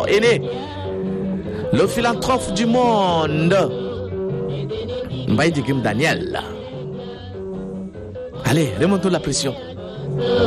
aîné, le philanthrope du monde, Mbaye Djigim Daniel. Allez, remontons la pression.